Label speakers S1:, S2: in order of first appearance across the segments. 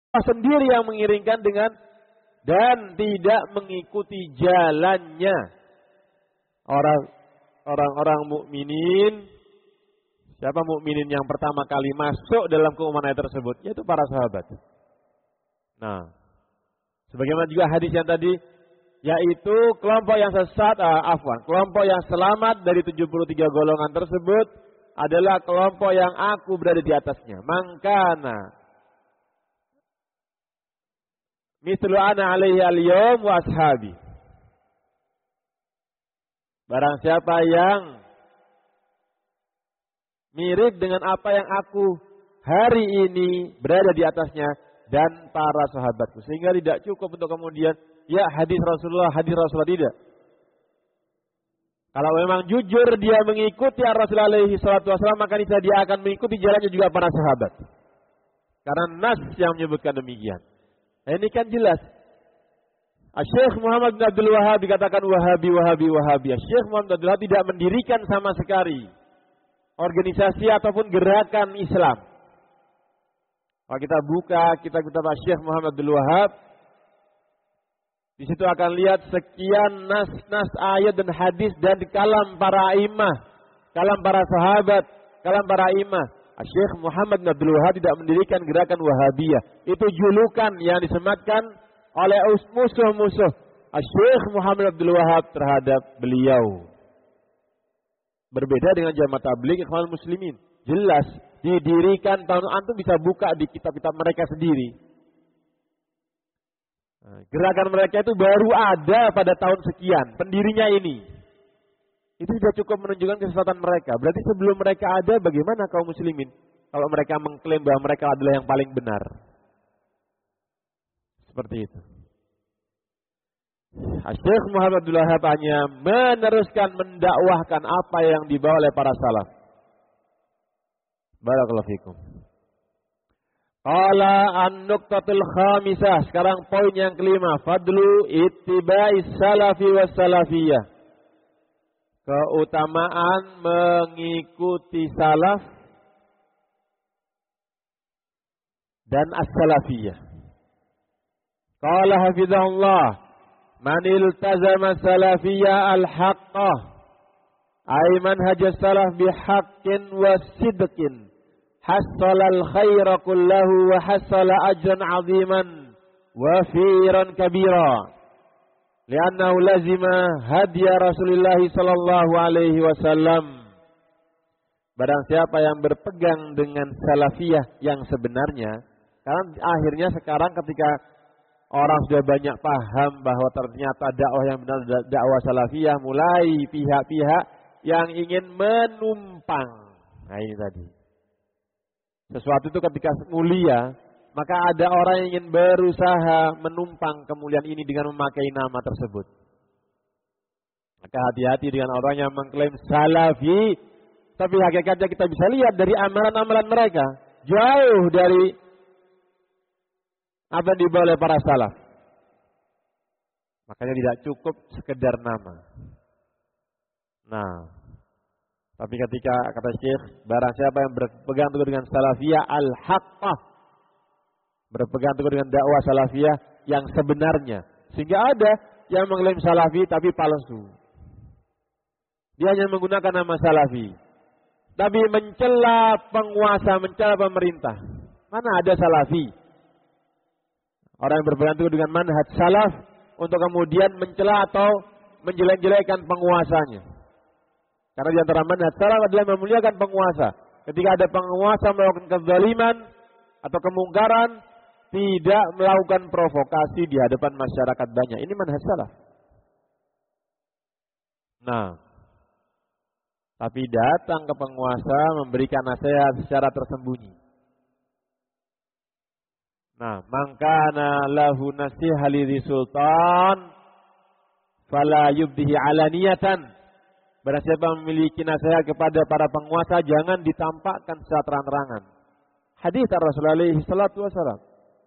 S1: sendiri yang mengiringkan dengan dan tidak mengikuti jalannya orang-orang mukminin. Siapa mukminin yang pertama kali masuk dalam keumuman ayat tersebut? Yaitu para sahabat. Nah, sebagaimana juga hadis yang tadi, yaitu kelompok yang sesat, kelompok yang selamat dari 73 golongan tersebut adalah kelompok yang aku berada di atasnya. Mangkana mithlu ana alaihi al-yawm wa ashabi. Barang siapa yang mirip dengan apa yang aku hari ini berada di atasnya dan para sahabatku. Sehingga tidak cukup untuk kemudian ya hadis Rasulullah tidak. Kalau memang jujur dia mengikuti Rasulullah alaihi salatu wasallam, maka dia akan mengikuti jalannya juga para sahabat. Karena nas yang menyebutkan demikian. Nah, ini kan jelas. Syekh Muhammad bin Abdul Wahhab dikatakan Wahabi. Syekh Muhammad bin Abdul Wahhab tidak mendirikan sama sekali organisasi ataupun gerakan Islam. Kalau kita buka kitab-kitab Syekh Muhammad bin Abdul Wahhab, di situ akan lihat sekian nas-nas ayat dan hadis dan kalam para imam, kalam para sahabat, kalam para imam. Syekh Muhammad bin Abdul Wahhab tidak mendirikan gerakan Wahabiyah. Itu julukan yang disematkan oleh musuh-musuh Syekh Muhammad bin Abdul Wahhab terhadap beliau. Berbeda dengan Jamaah Tabligh Ikhwanul Muslimin. Jelas didirikan tahun antum bisa buka di kitab-kitab mereka sendiri. Gerakan mereka itu baru ada pada tahun sekian, pendirinya ini. Itu sudah cukup menunjukkan kesesatan mereka. Berarti sebelum mereka ada, bagaimana kaum muslimin kalau mereka mengklaim bahwa mereka adalah yang paling benar? Seperti itu. Syekh Muhammad Abdul Wahhab hanya meneruskan mendakwahkan apa yang dibawa oleh para salaf. Barakallahu fikum. Qala an-nuqtatul khamisah. Sekarang poin yang kelima, fadlu ittiba'is salafi was salafiyah. Keutamaan mengikuti salaf dan as-salafiyah. Qala hafizahullah, man iltazama salafiyya al-haqqah ay manhaj as-salaf bihaqqin wa sidqin hassala al-khaira kullahu wa hassala ajran 'aziman wa firan kabira li'annahu lazima hadiya Rasulullah sallallahu alaihi wasallam. Barang siapa yang berpegang dengan salafiyah yang sebenarnya, karena akhirnya sekarang ketika orang sudah banyak paham bahwa ternyata dakwah yang benar dakwah salafiyah, mulai pihak-pihak yang ingin menumpang. Nah ini tadi. Sesuatu itu ketika mulia, maka ada orang yang ingin berusaha menumpang kemuliaan ini dengan memakai nama tersebut. Maka hati-hati dengan orang yang mengklaim salafi, tapi hakikatnya kita bisa lihat dari amalan-amalan mereka jauh dari apa yang dibawa oleh para salaf. Makanya tidak cukup sekedar nama. Nah, tapi ketika kata Syekh, barang siapa yang berpegang teguh dengan salafiyah al-haqqah, berpegang teguh dengan dakwah salafiyah yang sebenarnya, sehingga ada yang mengklaim salafi tapi palsu. Dia hanya menggunakan nama salafi, tapi mencela penguasa, mencela pemerintah. Mana ada salafi? Orang yang berpegang teguh dengan manhaj salaf untuk kemudian mencela atau menjelek-jelekan penguasanya. Karena di antara manhaj salaf adalah memuliakan penguasa. Ketika ada penguasa melakukan kezaliman atau kemungkaran, tidak melakukan provokasi di hadapan masyarakat banyak. Ini manhaj salaf. Nah, tapi datang ke penguasa memberikan nasihat secara tersembunyi. Nah, mangkana lahu nasiha lidhi sultan fala yubdihi alaniyatan. Barang siapa memiliki nasihat kepada para penguasa, jangan ditampakkan secara terang-terangan. Hadis Rasulullah alaihi salatu wasallam.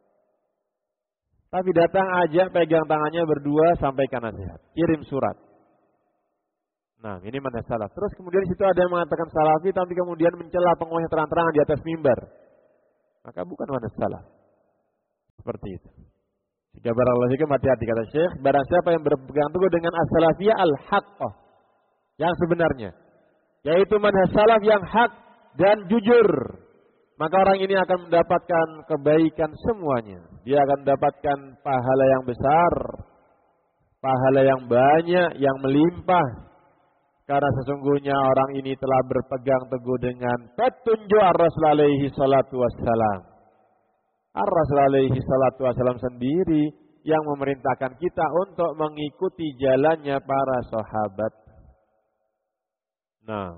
S1: Tapi datang aja, pegang tangannya berdua, sampaikan nasihat, kirim surat. Nah, ini manhaj salaf. Terus kemudian di situ ada yang mengatakan salafi, tapi kemudian mencela penguasa terang-terangan di atas mimbar. Maka bukan manhaj salaf. Seperti itu. Jika barakallahu fikum, hati-hati kata Syekh, barang siapa yang berpegang teguh dengan as-salafiyah al-haqqah, yang sebenarnya, yaitu manhaj salaf yang hak dan jujur, maka orang ini akan mendapatkan kebaikan semuanya. Dia akan mendapatkan pahala yang besar, pahala yang banyak, yang melimpah. Karena sesungguhnya orang ini telah berpegang teguh dengan petunjuk Ar-Rasul alaihi salatu wassalam. Ar-Rasul alaihi salatu wassalam sendiri yang memerintahkan kita untuk mengikuti jalannya para sahabat. Nah,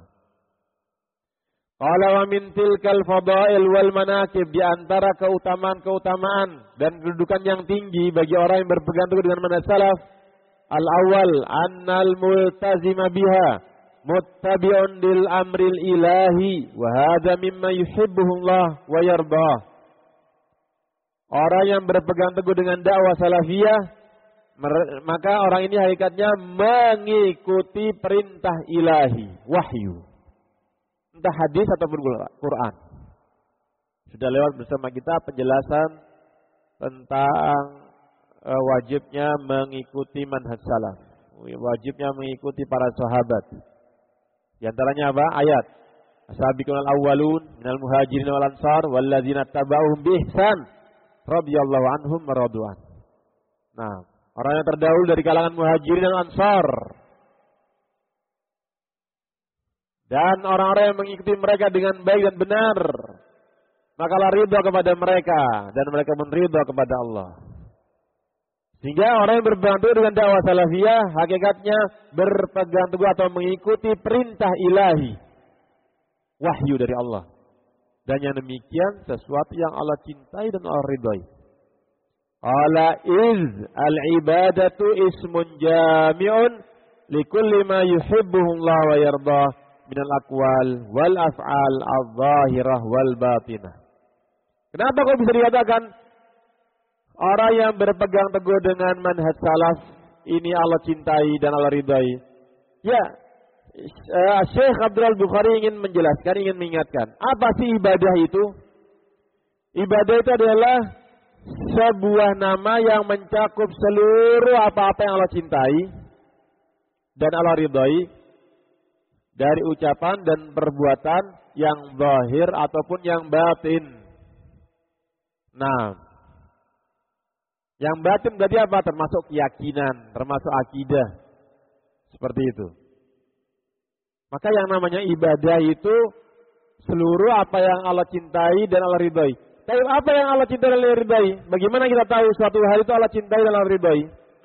S1: qala wa min tilkal fadail wal manaqib, di antara keutamaan-keutamaan dan kedudukan yang tinggi bagi orang yang berpegang teguh dengan manhaj salaf, al-awwal annal multazima biha muttabi'un lil amril ilahi wa hadha mimma yuhibbuhu Allah wa yardah. Orang yang berpegang teguh dengan dakwah salafiyah, maka orang ini hakikatnya mengikuti perintah ilahi, wahyu. Entah hadis ataupun Quran. Sudah lewat bersama kita penjelasan tentang wajibnya mengikuti manhaj salaf. Wajibnya mengikuti para sahabat. Di antaranya apa? Ayat. As-sabiqunal awwalun minal muhajirin wal ansar walladzina tabauhum bi ihsan radhiyallahu anhum wa radwan. Nah, orang yang terdahulu dari kalangan muhajirin dan ansar dan orang-orang yang mengikuti mereka dengan baik dan benar, makalah ridha kepada mereka dan mereka pun ridha kepada Allah. Sehingga orang yang berpegang teguh dengan dakwah salafiyah hakikatnya berpegang teguh atau mengikuti perintah ilahi, wahyu dari Allah. Dan yang demikian sesuatu yang Allah cintai dan Allah ridhai. Ala iz al-ibadatu ismun jami'un likulli ma yuhibbuhu Allah wa yardah minal aqwal wal af'al adh-dhahirah wal batinah. Kenapa kok bisa dikatakan orang yang berpegang teguh dengan manhaj salaf ini Allah cintai dan Allah ridhai? Ya, Syekh Abdul Bukhari ingin menjelaskan, ingin mengingatkan, apa sih ibadah itu? Ibadah itu adalah sebuah nama yang mencakup seluruh apa-apa yang Allah cintai dan Allah ridhai dari ucapan dan perbuatan yang zahir ataupun yang batin. Nah, yang batin berarti apa? Termasuk keyakinan, termasuk akidah. Seperti itu. Maka yang namanya ibadah itu seluruh apa yang Allah cintai dan Allah ridhai. Tapi apa yang Allah cintai dan Allah ridhai? Bagaimana kita tahu suatu hal itu Allah cintai dan Allah ridhai?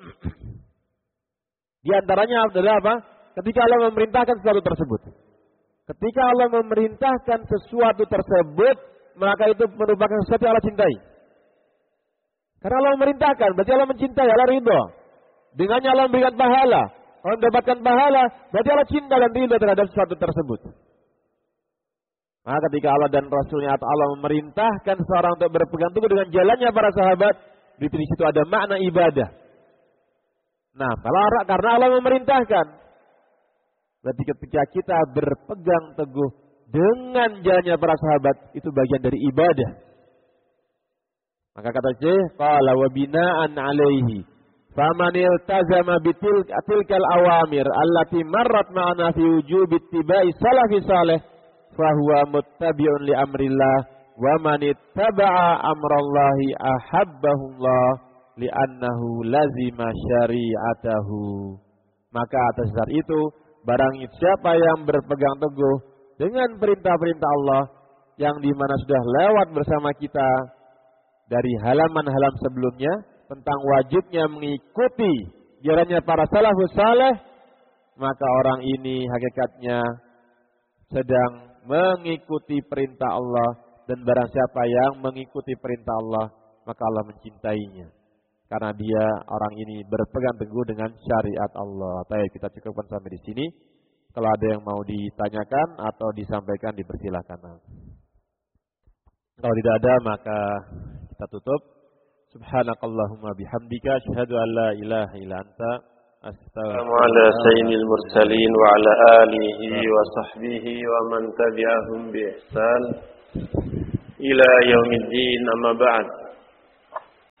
S1: Di antaranya adalah apa? Ketika Allah memerintahkan sesuatu tersebut. Ketika Allah memerintahkan sesuatu tersebut, maka itu merupakan sesuatu yang Allah cintai. Karena Allah memerintahkan, berarti Allah mencintai, Allah ridha. Dengannya Allah memberikan pahala. Kalau mendapatkan pahala, berarti Allah cinta dan ridha terhadap sesuatu tersebut. Maka ketika Allah dan Rasulnya atau Allah memerintahkan seorang untuk berpegang teguh dengan jalannya para sahabat, di situ ada makna ibadah. Nah, karena Allah memerintahkan, berarti ketika kita berpegang teguh dengan jalannya para sahabat, itu bagian dari ibadah. Maka kata Syekh, qala wa bina'an 'alaihi faman iltazama bitilkal awamir allati marrat ma'ana fi wujubi ittiba'i salafi salih fahuwa muttabi'un li amrillah wa man ittaba'a amrallahi ahabbahullah li'annahu lazima syari'atahu. Maka atas dasar itu, barang siapa yang berpegang teguh dengan perintah-perintah Allah yang dimana sudah lewat bersama kita dari halaman-halaman sebelumnya tentang wajibnya mengikuti jalannya para salafus saleh, maka orang ini hakikatnya sedang mengikuti perintah Allah, dan barang siapa yang mengikuti perintah Allah, maka Allah mencintainya. Karena dia orang ini berpegang teguh dengan syariat Allah. Baik, kita cukupkan sampai di sini. Kalau ada yang mau ditanyakan atau disampaikan, dipersilakan. Kalau tidak ada, maka kita tutup. Subhanakallahumma bihamdika asyhadu an la ilaha illa anta astaghfiruka
S2: ala sayyidil mursalin wa ala alihi wa sahbihi wa man tabi'ahum bi ihsan ila yaumiddin, amma ba'd.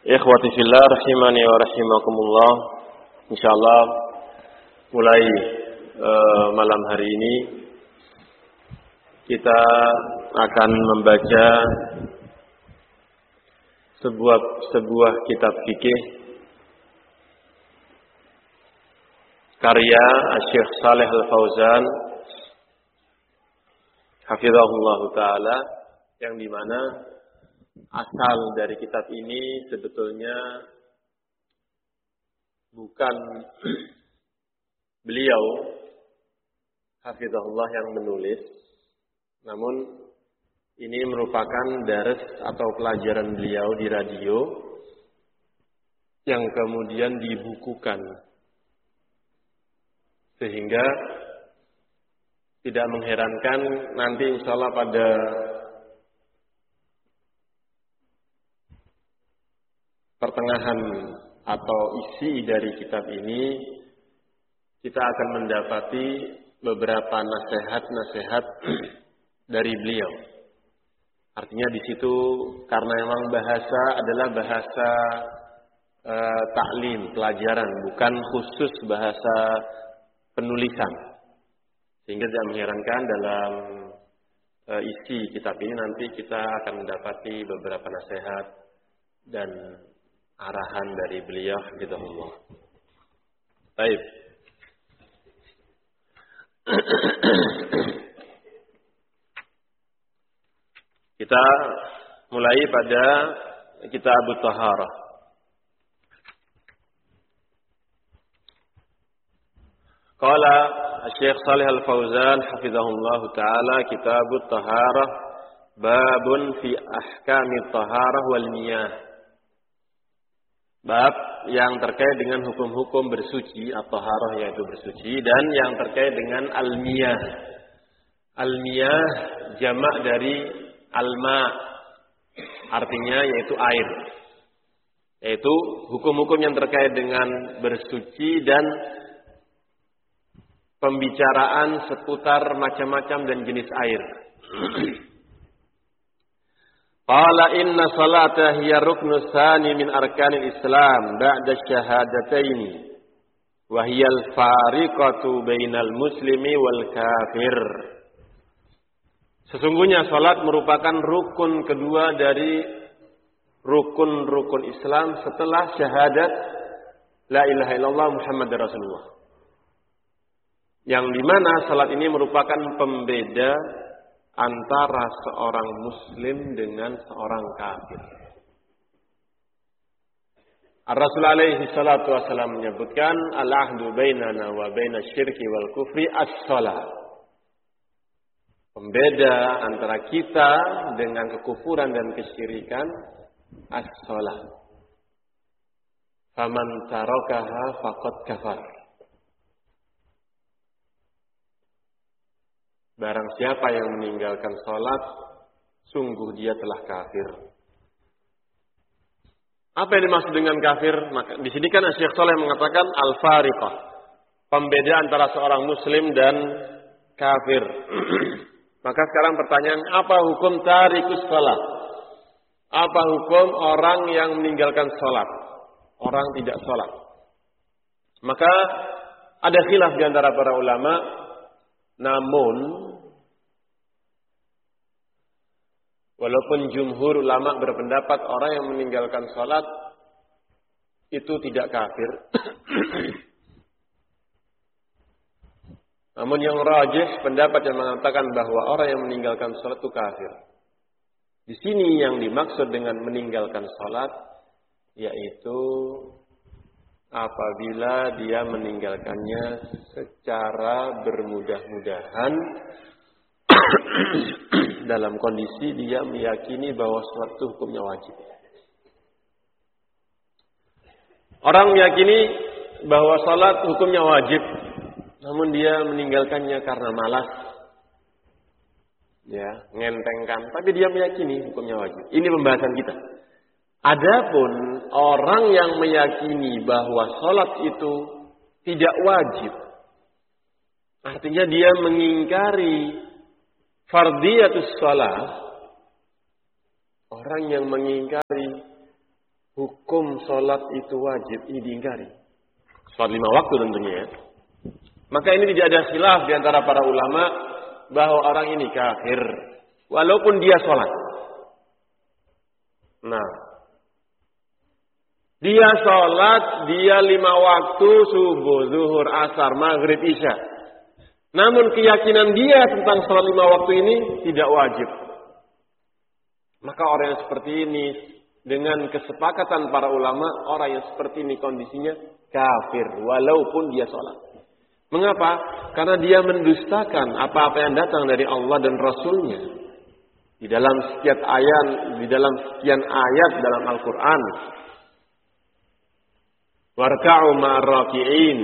S2: Ikhwati fillah rahimani wa rahimakumullah. Insyaallah mulai malam hari ini kita akan membaca sebuah kitab fikih karya Syekh Shalih Al-Fauzan hafizahullah taala, yang dimana asal dari kitab ini sebetulnya bukan beliau hafizahullah yang menulis, namun ini merupakan dars atau pelajaran beliau di radio yang kemudian dibukukan, sehingga tidak mengherankan nanti insyaallah pada pertengahan atau isi dari kitab ini kita akan mendapati beberapa nasihat-nasihat dari beliau. Artinya di situ karena memang bahasa adalah bahasa taklim, pelajaran, bukan khusus bahasa penulisan. Sehingga tidak mengherankan dalam isi kitab ini nanti kita akan mendapati beberapa nasihat dan arahan dari beliau hafizahullah. Baik. Kita mulai pada kitab Taharah. Qala Syekh Shalih Al-Fauzan hafizahullah taala, kitab Taharah, babun fi ahkami taharah wal miyah. Bab yang terkait dengan hukum-hukum bersuci, at-taharah yaitu bersuci, dan yang terkait dengan al-miyah. Al-miyah jamak dari al-ma, artinya yaitu air. Yaitu hukum-hukum yang terkait dengan bersuci dan pembicaraan seputar macam-macam dan jenis air. Qala inna salata hiya ruknu tsani min arkanil Islam ba'da syahadataini wa hiya al-fariqatu bainal muslimi wal kafir. Sesungguhnya salat merupakan rukun kedua dari rukun-rukun Islam setelah syahadat la ilaha illallah Muhammadar Rasulullah. Yang dimana salat ini merupakan pembeda antara seorang muslim dengan seorang kafir. Ar-Rasul alaihi salatu wasallam menyebutkan al-ahdu bainana wa baina syirki wal kufri as-shalah. Pembeda antara kita dengan kekufuran dan kesyirikan as-shalah. Faman tarakaha faqad kafar. Barang siapa yang meninggalkan salat, sungguh dia telah kafir. Apa yang dimaksud dengan kafir? Maka di sini kan Syekh Shalih mengatakan al-fariqah, pembeda antara seorang muslim dan kafir. Maka sekarang pertanyaan, apa hukum tarikus salat? Apa hukum orang yang meninggalkan salat? Orang tidak salat. Maka ada khilaf di antara para ulama. Namun walaupun jumhur ulama berpendapat orang yang meninggalkan salat itu tidak kafir. Namun yang rajih pendapat yang mengatakan bahwa orang yang meninggalkan salat itu kafir. Di sini yang dimaksud dengan meninggalkan salat yaitu apabila dia meninggalkannya secara bermudah-mudahan dalam kondisi dia meyakini bahwa salat itu hukumnya wajib. Orang meyakini bahwa salat hukumnya wajib, namun dia meninggalkannya karena malas, ya, ngentengkan, tapi dia meyakini hukumnya wajib. Ini pembahasan kita. Adapun orang yang meyakini bahwa salat itu tidak wajib, artinya dia mengingkari fardiyatus shalah. Orang yang mengingkari hukum sholat itu wajib, ini diingkari. Sholat 5 waktu tentunya ya. Maka ini tidak ada khilaf di antara para ulama bahwa orang ini kafir walaupun dia sholat. Nah, dia sholat, dia 5 waktu, subuh, zuhur, asar, maghrib, isya. Namun keyakinan dia tentang sholat 5 waktu ini tidak wajib. Maka orang yang seperti ini, dengan kesepakatan para ulama, orang yang seperti ini kondisinya kafir walaupun dia sholat. Mengapa? Karena dia mendustakan apa-apa yang datang dari Allah dan Rasulnya. Di dalam sekian ayat dalam Al-Quran. Warka'u ma'ar raki'in.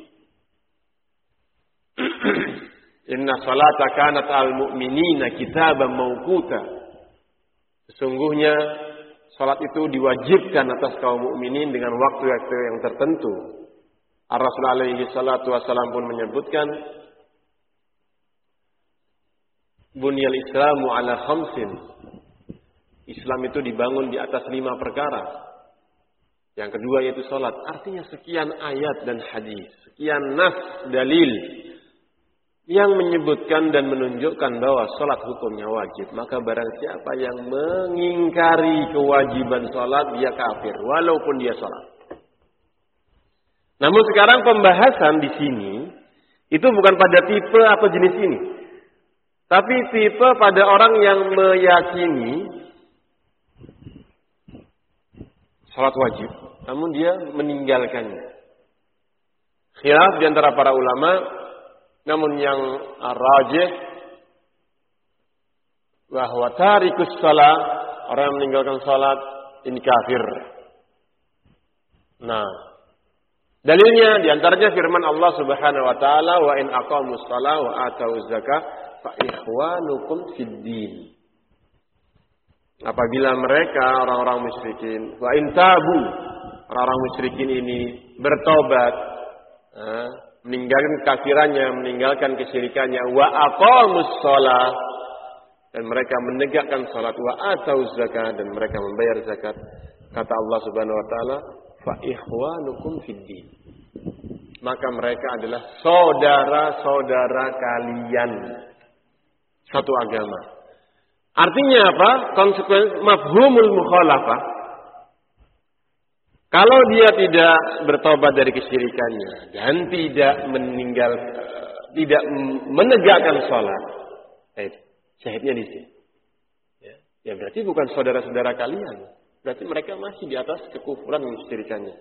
S2: Inna salata kanat al-mu'minina kitaban mawquta. Sesungguhnya salat itu diwajibkan atas kaum mukminin dengan waktu-waktu yang tertentu. Ar-Rasul alaihi salatu wasallam pun menyebutkan Bunyal Islamu ala khamsin. Islam itu dibangun di atas 5 perkara. Yang kedua yaitu salat. Artinya sekian ayat dan hadis, sekian nas dalil yang menyebutkan dan menunjukkan bahwa salat hukumnya wajib. Maka barang siapa yang mengingkari kewajiban salat, dia kafir walaupun dia salat. Namun sekarang pembahasan di sini itu bukan pada tipe atau jenis ini. Tapi tipe pada orang yang meyakini salat wajib, namun dia meninggalkannya. Khilaf di antara para ulama, namun yang rajih bahwa tarikus salat, orang yang meninggalkan salat ini kafir. Nah, dalilnya di antaranya firman Allah Subhanahu wa taala, wa in aqamus shalah wa atuz zakah fa ikhwanukum fid din. Apabila mereka orang-orang musyrikin, wa in tabu, orang-orang musyrikin ini bertobat, meninggalkan kafirannya, meninggalkan kesyirikannya, wa aqamus shalah, dan mereka menegakkan salat, wa atuz zakah, dan mereka membayar zakat, kata Allah Subhanahu wa taala, fa ikhwanukum fid din. Maka mereka adalah saudara-saudara kalian satu agama. Artinya apa? Konsekuensi mafhumul mukhalafah. Kalau dia tidak bertobat dari kesyirikannya dan tidak menegakkan salat, syahidnya di sini. Ya berarti bukan saudara-saudara kalian. Berarti mereka masih di atas kekufuran dan kesyirikannya.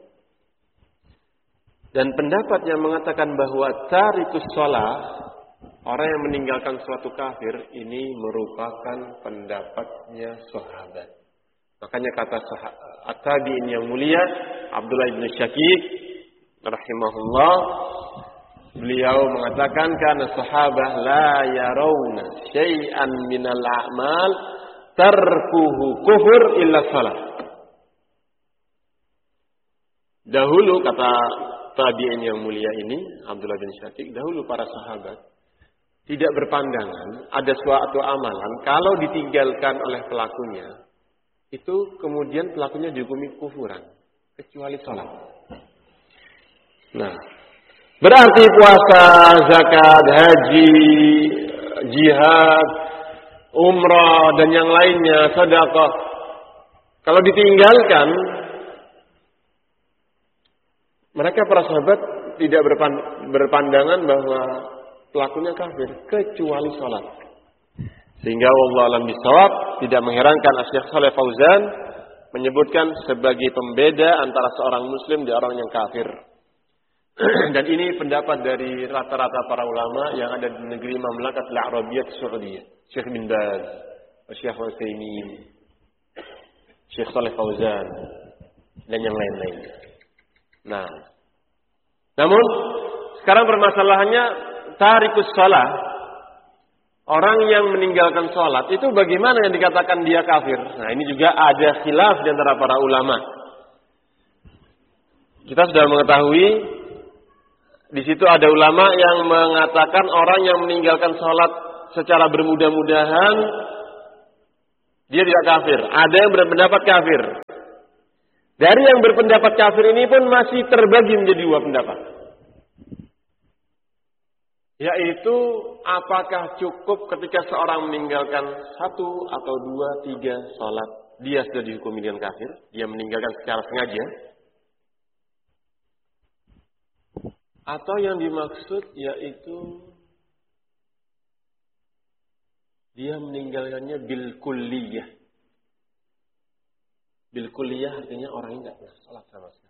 S2: Dan pendapat yang mengatakan bahwa tarikus shalah, orang yang meninggalkan suatu kafir, ini merupakan pendapatnya sahabat. Makanya kata at-tabi'in yang mulia Abdullah bin Syakik rahimahullah, beliau mengatakan karena sahabat la yarawna syai'an minal a'mal tarkuhu kufur illa salat. Dahulu kata tabi'in yang mulia ini Abdullah bin Syakik, dahulu para sahabat tidak berpandangan ada suatu amalan kalau ditinggalkan oleh pelakunya itu kemudian pelakunya dihukumi kufuran kecuali salat. Nah, berarti puasa, zakat, haji, jihad, umrah dan yang lainnya, sedekah, kalau ditinggalkan, mereka para sahabat tidak berpandangan bahwa pelakunya kafir kecuali salat. Sehingga wallahu a'lam bishawab, tidak mengherankan Syekh Shalih Fauzan menyebutkan sebagai pembeda antara seorang muslim dan orang yang kafir. Dan ini pendapat dari rata-rata para ulama yang ada di negeri Mamlakat Al-Arabiyyah Saudiyah, Syekh bin Baz, Syekh Utsaimin, Syekh Shalih Fauzan dan yang lain-lain. Nah, namun sekarang permasalahannya tarikus shalah, orang yang meninggalkan salat itu bagaimana yang dikatakan dia kafir? Nah, ini juga ada khilaf di antara para ulama. Kita sudah mengetahui di situ ada ulama yang mengatakan orang yang meninggalkan salat secara bermudah-mudahan dia tidak kafir. Ada yang berpendapat kafir. Dari yang berpendapat kafir ini pun masih terbagi menjadi dua pendapat. Yaitu apakah cukup ketika seorang meninggalkan 1 atau 2, 3 sholat, dia sudah dihukumi dengan kafir, dia meninggalkan secara sengaja. Atau yang dimaksud yaitu dia meninggalkannya bil kulliyah. Bil kulliyah artinya orang ini tidak pernah sholat sama sekali.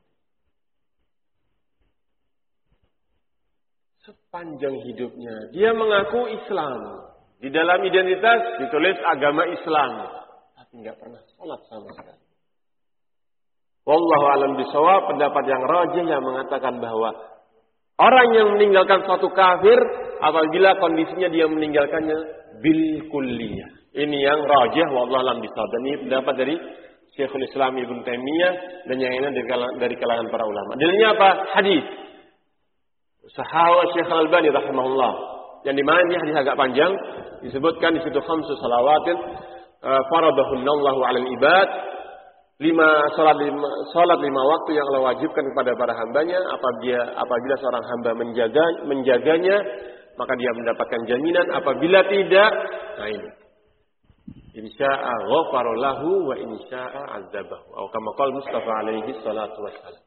S2: Sepanjang hidupnya dia mengaku Islam. Di dalam identitas ditulis agama Islam, tapi nggak pernah sholat sama sekali. Wallahu a'lam bishawab, pendapat yang rajih yang mengatakan bahwa orang yang meninggalkan suatu kafir apabila kondisinya dia meninggalkannya bil kulliyah. Ini yang rajih wallahu a'lam bishawab. Dan ini pendapat dari Syekhul Islam Ibnu Taimiyah dan yang lainnya dari kalangan para ulama. Dalilnya apa? Hadis Sahawa Syekh Al-Albani rahimahullah, yang dimana ini hadis agak panjang, disebutkan di situ 5 salawatin faradahunallahu 'alal ibad, 5 salat 5 waktu yang Allah wajibkan kepada para hambanya. Apabila seorang hamba menjaganya, maka dia mendapatkan jaminan. Apabila tidak, nah ini, insya'a ghafara lahu wa insya'a 'adzabahu, atau kama qala Mustafa alaihi salatu wassalam.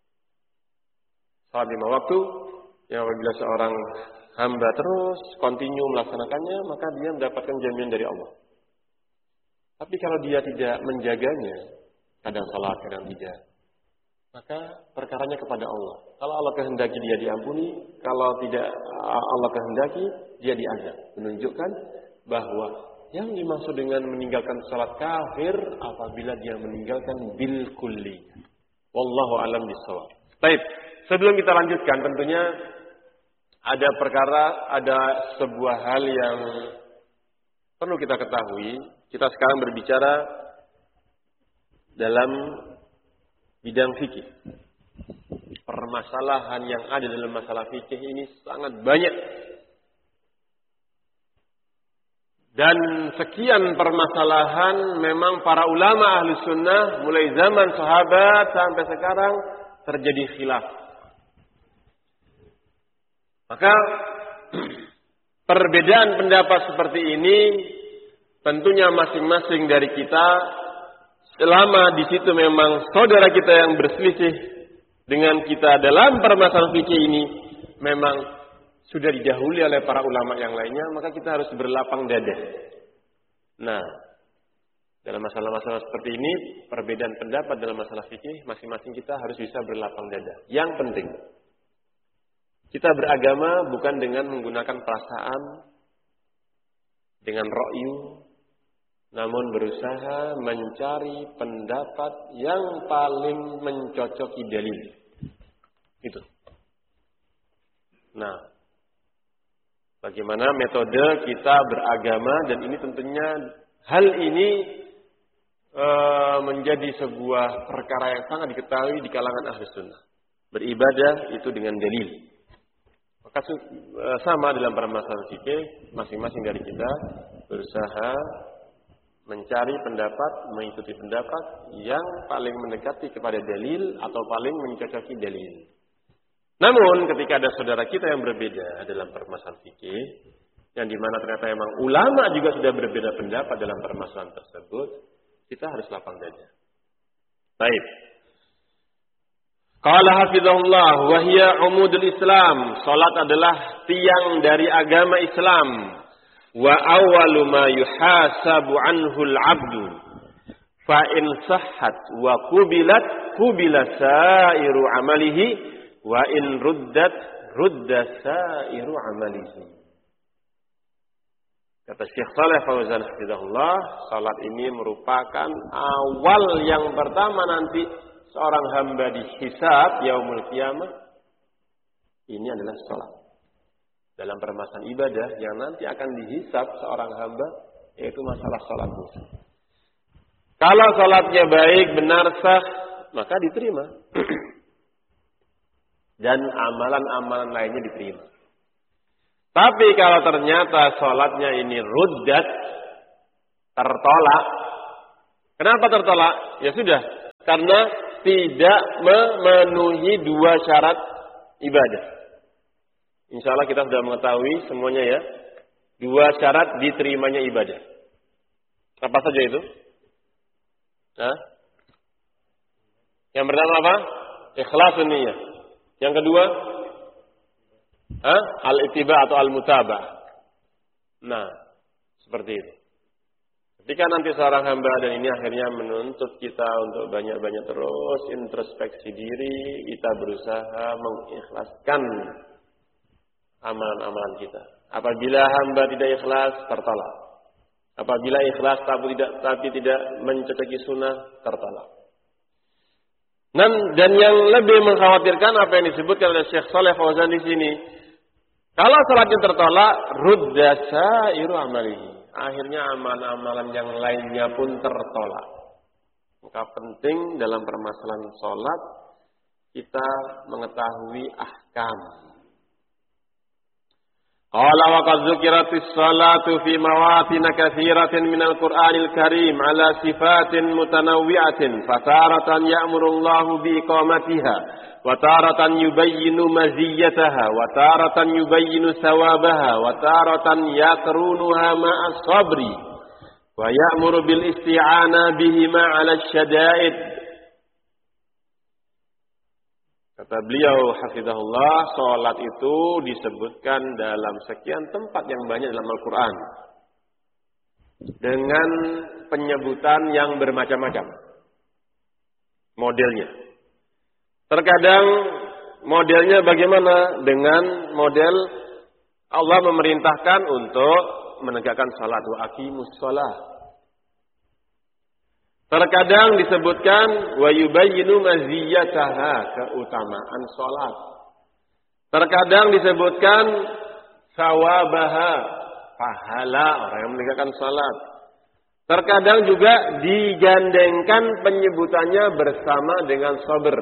S2: Salat 5 waktu yang apabila seorang hamba terus kontinu melaksanakannya, maka dia mendapatkan jaminan dari Allah. Tapi kalau dia tidak menjaganya, kadang salat, kadang tidak, maka perkaranya kepada Allah. Kalau Allah kehendaki dia diampuni, kalau tidak Allah kehendaki dia diazab. Menunjukkan bahwa yang dimaksud dengan meninggalkan salat kafir apabila dia meninggalkan bil kulli. Wallahu a'lam bishawab. Baik, sebelum kita lanjutkan tentunya ada sebuah hal yang perlu kita ketahui. Kita sekarang berbicara dalam bidang fikih. Permasalahan yang ada dalam masalah fikih ini sangat banyak. Dan sekian permasalahan memang para ulama ahli sunnah mulai zaman sahabat sampai sekarang terjadi khilaf. Maka perbedaan pendapat seperti ini tentunya masing-masing dari kita, selama di situ memang saudara kita yang berselisih dengan kita dalam permasalahan fikih ini memang sudah didahului oleh para ulama yang lainnya, maka kita harus berlapang dada. Nah, dalam masalah-masalah seperti ini, perbedaan pendapat dalam masalah fikih, masing-masing kita harus bisa berlapang dada. Yang penting, kita beragama bukan dengan menggunakan perasaan, dengan ra'yu, namun berusaha mencari pendapat yang paling mencocoki dalil. Itu. Nah, bagaimana metode kita beragama, dan ini tentunya hal ini menjadi sebuah perkara yang sangat diketahui di kalangan ahli sunnah. Beribadah itu dengan dalil. Maka sama dalam permasalahan fikih, masing-masing dari kita berusaha mencari pendapat, mengikuti pendapat yang paling mendekati kepada dalil atau paling mencocoki dalil. Namun ketika ada saudara kita yang berbeda dalam permasalahan fikih, yang dimana ternyata memang ulama juga sudah berbeda pendapat dalam permasalahan tersebut, kita harus lapang dada. Baik. Qala hafizahullah wa hiya umudul Islam. Salat adalah tiang dari agama Islam. Wa awwalu ma yuhasabu anhu al-'abdu. Fa in sahhat wa qubila sa'iru amalihi wa in rudda sa'iru amalihi. Kata Syekh Shalih Fauzan hafizahullah, salat ini merupakan awal yang pertama nanti seorang hamba dihisab yaumul qiyamah. Ini adalah salat. Dalam permasalahan ibadah yang nanti akan dihisab seorang hamba, yaitu masalah salatnya. Kalau salatnya baik, benar, sah, maka diterima. Dan amalan-amalan lainnya diterima. Tapi kalau ternyata salatnya ini ruddat, tertolak. Kenapa tertolak? Ya sudah, karena tidak memenuhi 2 syarat ibadah. Insya Allah kita sudah mengetahui semuanya ya. 2 syarat diterimanya ibadah. Apa saja itu? Hah? Yang pertama apa? Ikhlasun niyah. Yang kedua? Al-ittiba atau al-mutabah. Nah, seperti itu. Ketika nanti seorang hamba dan ini akhirnya menuntut kita untuk banyak-banyak terus introspeksi diri, kita berusaha mengikhlaskan amalan-amalan kita. Apabila hamba tidak ikhlas, tertolak. Apabila ikhlas tapi tidak mencocoki sunnah, tertolak. Dan yang lebih mengkhawatirkan apa yang disebutkan oleh Syekh Shalih Fauzan di sini. Kalau salatnya tertolak, rudda sairu amalihi. Akhirnya amalan-amalan yang lainnya pun tertolak. Maka penting dalam permasalahan salat kita mengetahui ahkam. Qala wa qad dzukiratis salatu fi mawatin katsiratin minal Qur'anil Karim ala sifatin mutanawwi'atin fataratan ya'muru Allahu bi iqamatiha wa taratan yubayyinu maziyyataha wa taratan yubayyinu sawabaha wa taratan yaqrunuha ma'as sabri wa ya'muru bil isti'ana bihima 'ala syada'id. Kata beliau hafizahullah, salat itu disebutkan dalam sekian tempat yang banyak dalam Al-Quran dengan penyebutan yang bermacam-macam modelnya. Terkadang modelnya bagaimana? Dengan model Allah memerintahkan untuk menegakkan salat, wa aqimus shalah. Terkadang disebutkan wa yubayyinu maziyyataha, keutamaan salat. Terkadang disebutkan sawabaha, pahala orang yang menegakkan salat. Terkadang juga digandengkan penyebutannya bersama dengan sabar.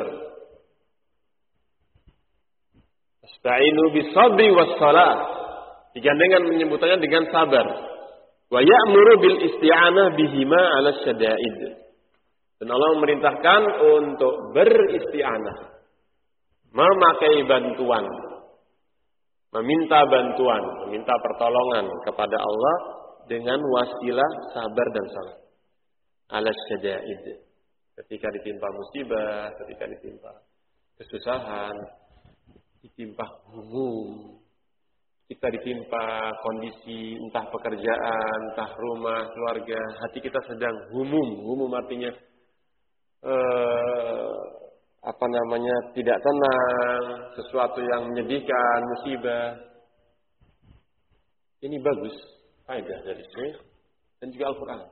S2: Ista'inu bis-sabri was-shalah. Digandengkan penyebutannya dengan sabar. Wa ya'muru bil isti'anah bihima 'ala syada'id. Dan Allah memerintahkan untuk beristi'anah, memakai bantuan, meminta bantuan, meminta pertolongan kepada Allah dengan wasilah sabar dan salat. 'Ala syada'id. Ketika ditimpa musibah, ketika ditimpa kesusahan, ditimpa humum, kita ditimpa kondisi entah pekerjaan, entah rumah, keluarga, hati kita sedang humum. Humum artinya tidak tenang, sesuatu yang menyedihkan, musibah. Ini bagus, faedah dari Syekh dan juga Al-Quran.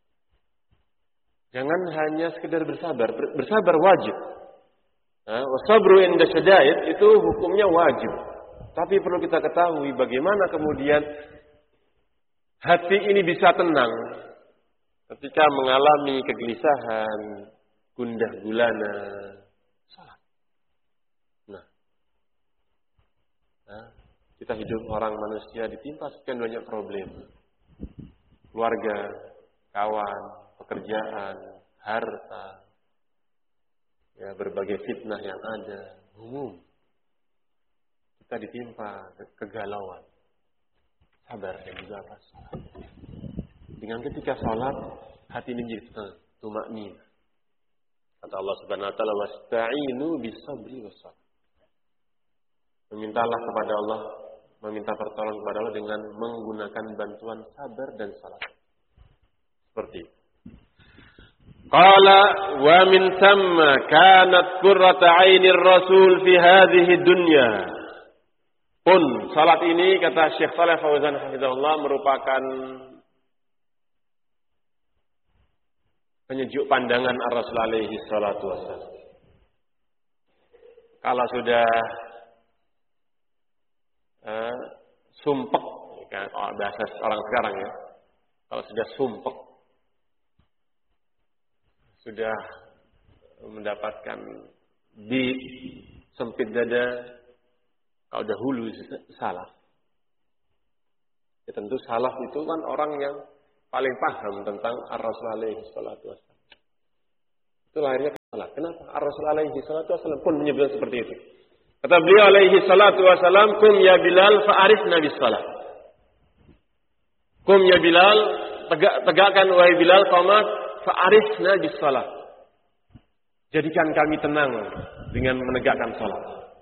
S2: Jangan hanya sekedar bersabar, bersabar wajib. Wasabru inda syada'id itu hukumnya wajib. Tapi perlu kita ketahui bagaimana kemudian hati ini bisa tenang ketika mengalami kegelisahan, gundah gulana, salat. Nah, kita hidup orang manusia ditimpa sekian banyak problem. Keluarga, kawan, pekerjaan, harta, ya berbagai fitnah yang ada, umum. Kita ditimpa kegalauan. Sabar dan juga salat. Dengan ketika salat, hati ini menjadi tumakninah. Kata Allah Subhanahu wa taala, "Wasta'inu bis-sabri was-salah." Memintalah kepada Allah, meminta pertolongan kepada Allah dengan menggunakan bantuan sabar dan salat. Seperti itu. Qala wa min thamma kanat qurratu 'ainir rasul fi hadhihi dunya. Pun salat ini kata Syekh Shalih Fauzan hafizahullah merupakan penyejuk pandangan Ar-Rasul alaihi salatu wassalam. Kalau sudah sumpek, kalau bahasa orang sekarang ya, kalau sudah sumpek, sudah mendapatkan di sempit dada, kalau dahulu salaf. Ya tentu salaf itu kan orang yang paling paham tentang Ar-Rasul alaihi salatu wassalam. Itu lahirnya salat. Kenapa? Ar-Rasul alaihi salatu wasallam pun menyebutkan seperti itu. Kata beliau alaihi salatu wasallam, "Kum ya Bilal fa'arifna bis salat." Kum ya Bilal, tegakkan wahai Bilal qamat fa'arifna bis salat. Jadikan kami tenang dengan menegakkan salat.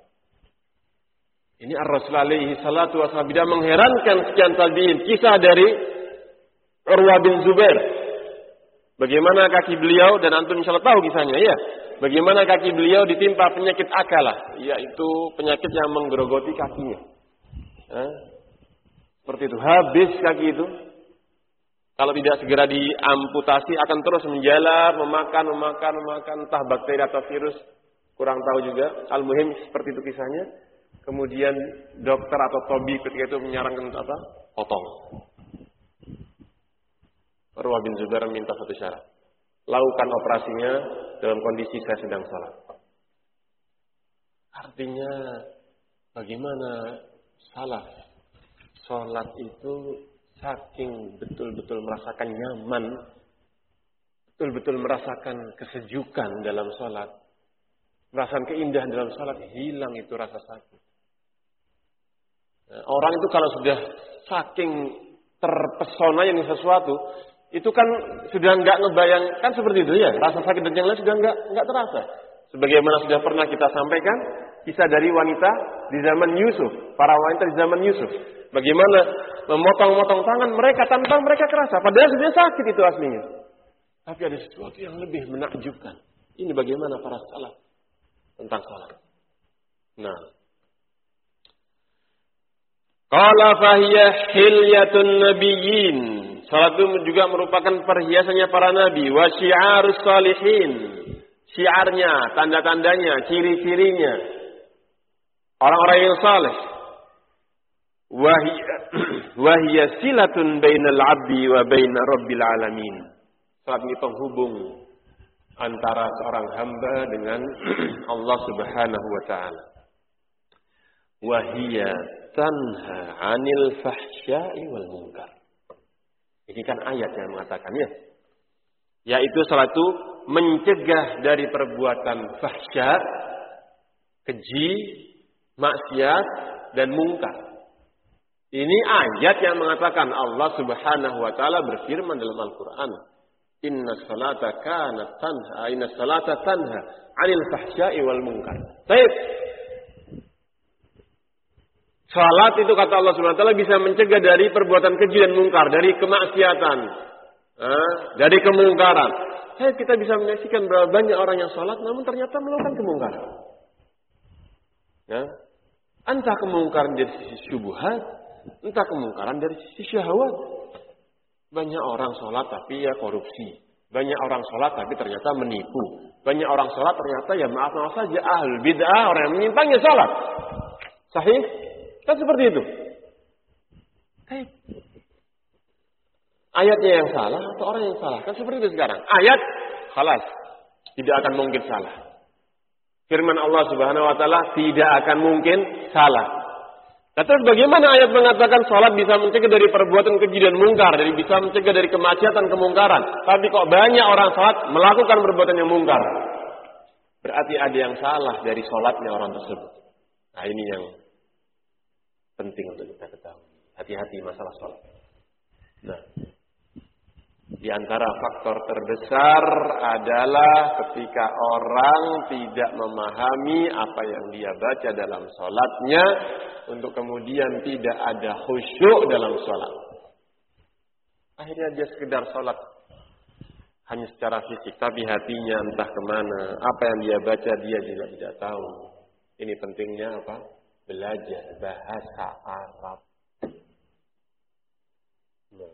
S2: Ini Ar-Rasul alaihi salatu wasallam tidak mengherankan sekian tabi'in. Kisah dari Urwah bin Zubair. Bagaimana kaki beliau, dan antum insyaallah tahu kisahnya ya. Bagaimana kaki beliau ditimpa penyakit akalah, yaitu penyakit yang menggerogoti kakinya. Seperti itu, habis kaki itu. Kalau tidak segera diamputasi akan terus menjalar, memakan, entah bakteri atau virus, kurang tahu juga. Al-muhim seperti itu kisahnya. Kemudian dokter atau tabib ketika itu menyarankan apa? Potong. Urwah bin Zubair minta satu syarat. Lakukan operasinya dalam kondisi saya sedang salat. Artinya bagaimana salaf salat itu saking betul-betul merasakan nyaman, betul-betul merasakan kesejukan dalam salat, merasakan keindahan dalam salat, hilang itu rasa sakit. Nah, orang itu kalau sudah saking terpesona dengan sesuatu, itu kan sudah enggak ngebayang, kan seperti itu ya, rasa sakit dan yang lain sudah enggak terasa. Sebagaimana sudah pernah kita sampaikan, kisah dari wanita di zaman Yusuf, para wanita di zaman Yusuf. Bagaimana memotong-motong tangan mereka tanpa mereka kerasa, padahal sudah sakit itu aslinya. Tapi ada sesuatu yang lebih menakjubkan. Ini bagaimana para salaf tentang salat. Nah, qala fahiya hilyatun nabiyyin. Salat itu juga merupakan perhiasannya para nabi. Wa syi'arus salihin. Syiarnya, tanda-tandanya, ciri-cirinya orang-orang yang saleh. Wahia silatun bainal abdi wa baina rabbil alamin. Salat ini penghubung antara seorang hamba dengan Allah Subhanahu wa taala. Wahia tanha 'anil fahsya'i wal munkar. Ini kan ayat yang mengatakannya. Yaitu salat itu mencegah dari perbuatan fahsya, keji, maksiat, dan mungkar. Ini ayat yang mengatakan Allah Subhanahu wa taala berfirman dalam Al-Qur'an, "Inna salata kanat tanha, inna salata tanha 'anil fahsya'i wal munkar." Baik. Salat itu kata Allah Subhanahu wa taala bisa mencegah dari perbuatan keji dan mungkar, dari kemaksiatan, dari kemungkaran. Kita bisa menyaksikan berapa banyak orang yang salat namun ternyata melakukan kemungkaran. Ya. Entah kemungkaran dari sisi syubhat, entah kemungkaran dari sisi syahwat. Banyak orang salat tapi ya korupsi. Banyak orang salat tapi ternyata menipu. Banyak orang salat ternyata ya maaf saja ahlul bid'ah, orang yang menyimpangnya salat. Sahih? Kan seperti itu. Ayatnya yang salah atau orang yang salah? Kan seperti itu sekarang. Ayat, khalas. Tidak akan mungkin salah. Firman Allah Subhanahu wa taala tidak akan mungkin salah. Nah, terus bagaimana ayat mengatakan salat bisa mencegah dari perbuatan keji dan mungkar, dari bisa mencegah dari kemaksiatan kemungkaran, tapi kok banyak orang salat melakukan perbuatan yang mungkar? Berarti ada yang salah dari salatnya orang tersebut. Nah, ini yang penting untuk kita ketahui. Hati-hati masalah salat. Nah, di antara faktor terbesar adalah ketika orang tidak memahami apa yang dia baca dalam salatnya, untuk kemudian tidak ada khusyuk dalam salat. Akhirnya dia sekedar salat hanya secara fisik, tapi hatinya entah kemana. Apa yang dia baca dia juga tidak tahu. Ini pentingnya apa? Belajar bahasa Arab. Nah,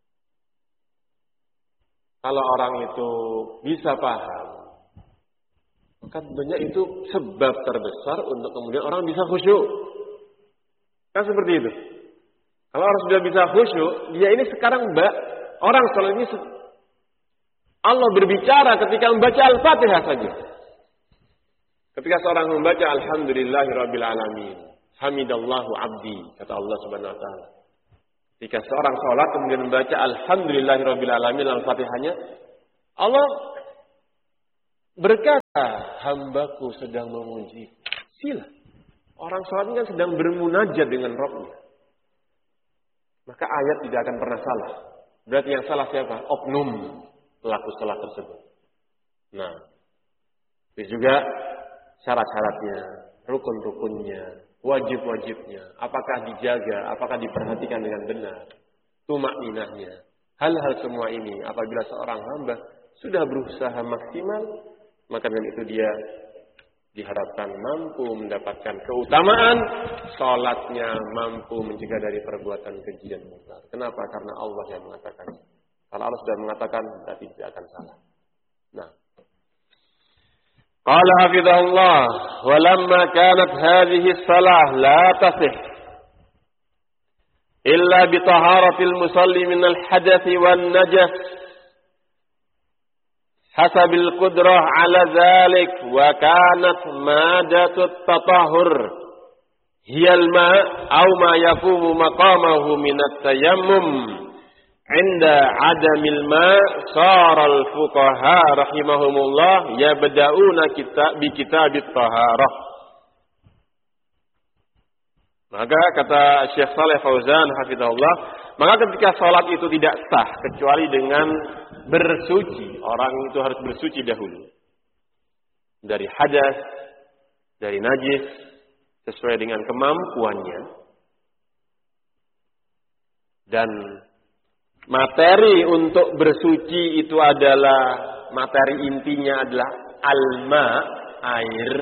S2: kalau orang itu bisa paham, maka banyak itu sebab terbesar untuk kemudian orang bisa khusyuk. Kan seperti itu. Kalau orang sudah bisa khusyuk, dia ini sekarang orang salat ini Allah berbicara ketika membaca Al-Fatihah saja. Ketika seorang membaca Alhamdulillahirabbil alamin, hamidallahu abdi, kata Allah Subhanahu wa taala. Ketika seorang salat kemudian membaca Alhamdulillahirabbil alamin Al-Fatihahnya, Allah berkata, hambaku sedang memuji. Sila. Orang sholat ini kan sedang bermunajat dengan Rabbnya. Maka ayat tidak akan pernah salah. Berarti yang salah siapa? Oknum pelaku sholat tersebut. Nah, itu juga syarat-syaratnya, rukun-rukunnya, wajib-wajibnya. Apakah dijaga, apakah diperhatikan dengan benar. Tumakninahnya. Hal-hal semua ini apabila seorang hamba sudah berusaha maksimal, maka dengan itu dia diharapkan mampu mendapatkan keutamaan, salatnya mampu mencegah dari perbuatan keji dan munkar. Kenapa? Karena Allah yang mengatakan. Kalau Allah sudah mengatakan, berarti tidak akan salah. Nah, qala hafizahullah, walamma kanat hadhihi salah la tasih illa bi taharatil musalli min al hadath wan najas hasabil qudrah ala dzalik wa kanat madatut tatahhur hiyal ma aw ma yaqumu maqamahu min at-tayammum inda adamil ma saral fuqaha rahimahumullah yabda'una bi kitabit taharah. Maka kata Syekh Shalih Fauzan hafizahullah, maka ketika salat itu tidak sah kecuali dengan bersuci. Orang itu harus bersuci dahulu dari hadas, dari najis, sesuai dengan kemampuannya. Dan materi untuk bersuci itu adalah, materi intinya adalah alma, air.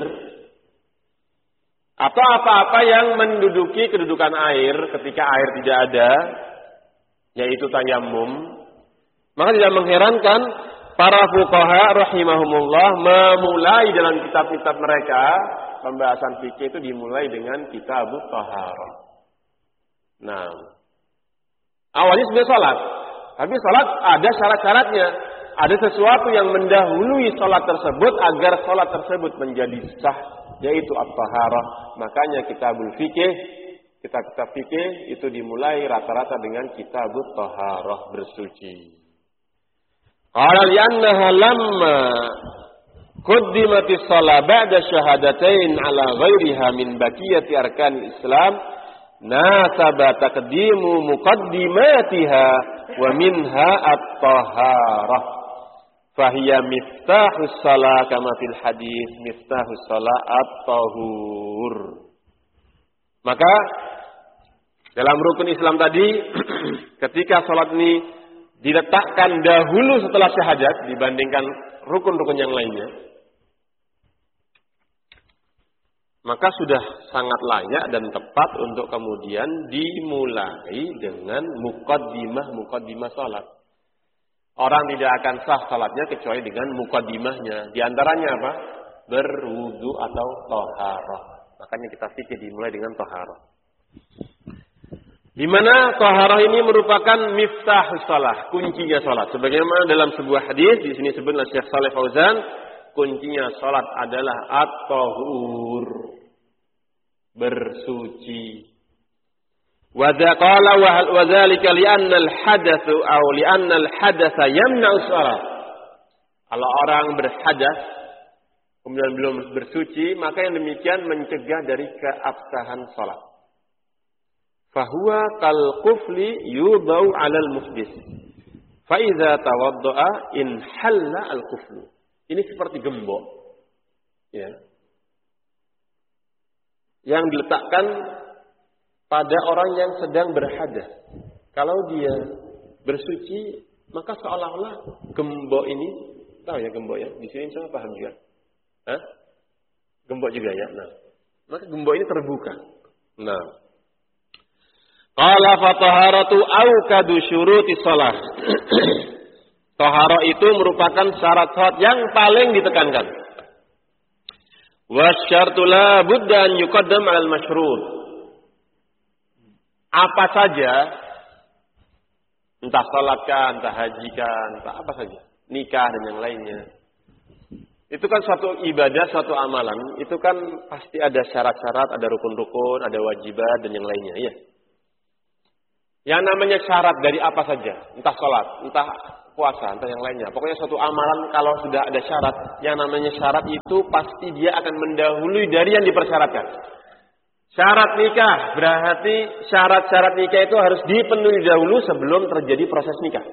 S2: Atau apa-apa yang menduduki kedudukan air ketika air tidak ada, yaitu tayammum. Maka tidak mengherankan para fuqaha rahimahumullah memulai dalam kitab-kitab mereka, pembahasan fikih itu dimulai dengan kitabut taharah. Nah, awalnya sebenarnya salat, tapi salat ada syarat-syaratnya. Ada sesuatu yang mendahului salat tersebut agar salat tersebut menjadi sah, yaitu at-taharah. Makanya kitabul fikih, kitab-kitab fikih itu dimulai rata-rata dengan kitabut taharah, bersuci. Qala li'annaha lamma quddimatis shalah ba'da syahadatain ala ghairiha min baqiyati arkanil Islam nasaba taqdimu muqaddimatiha wa minha at-taharah fahiya miftahus shalah kama fil hadis miftahus shalah at-tahur. Maka dalam rukun Islam tadi ketika salat ini diletakkan dahulu setelah syahadat dibandingkan rukun-rukun yang lainnya, maka sudah sangat layak dan tepat untuk kemudian dimulai dengan muqaddimah salat. Orang tidak akan sah salatnya kecuali dengan muqaddimahnya. Di antaranya apa? Berwudu atau taharah. Makanya kita fikir dimulai dengan taharah. Di mana taharah ini merupakan miftahus shalah, kuncinya salat. Sebagaimana dalam sebuah hadis di sini disebut oleh Syekh Shalih Fauzan, kuncinya salat adalah at-tahur, bersuci. Wa qala wa dzalika li'anna al-hadatsu aw li'anna al-hadatsa yamna'u shalah. Kalau orang berhadas kemudian belum bersuci, maka yang demikian mencegah dari keabsahan salat. Fahuwa kal qufli yudau 'alal muhdits. Fa idza tawaddaa in halla al quflu. Ini seperti gembok. Ya. Yang diletakkan pada orang yang sedang berhadas. Kalau dia bersuci, maka seolah-olah gembok ini, tahu ya gembok ya? Di sini sama paham juga. Hah? Gembok juga ya. Nah, maka gembok ini terbuka. Nah, qala fa taharatu awkadu syuruti shalah. Taharah itu merupakan syarat-syarat yang paling ditekankan. Wa syartu la budda an yuqaddam 'alal masyrut. Apa saja, entah salatkah, entah hajikah, entah apa saja, nikah dan yang lainnya. Itu kan suatu ibadah, suatu amalan, itu kan pasti ada syarat-syarat, ada rukun-rukun, ada wajibat dan yang lainnya, ya. Yang namanya syarat dari apa saja, entah sholat, entah puasa, entah yang lainnya. Pokoknya suatu amalan kalau sudah ada syarat, yang namanya syarat itu pasti dia akan mendahului dari yang dipersyaratkan. Syarat nikah, berarti syarat-syarat nikah itu harus dipenuhi dahulu sebelum terjadi proses nikah.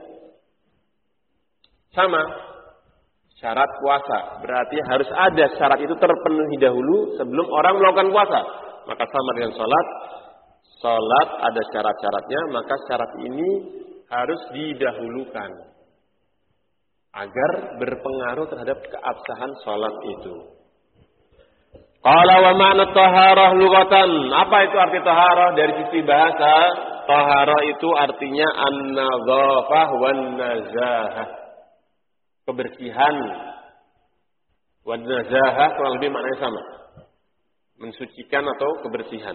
S2: Sama, syarat puasa, berarti harus ada syarat itu terpenuhi dahulu sebelum orang melakukan puasa. Maka sama dengan sholat. Sholat ada syarat-syaratnya, maka syarat ini harus didahulukan agar berpengaruh terhadap keabsahan sholat itu. Qala wa ma'na taharah lughatan. Apa itu arti taharah dari sisi bahasa? Taharah itu artinya an-nadzafah wan nazahah. Kebersihan. Wan nazahah kurang lebih maknanya sama. Mensucikan atau kebersihan.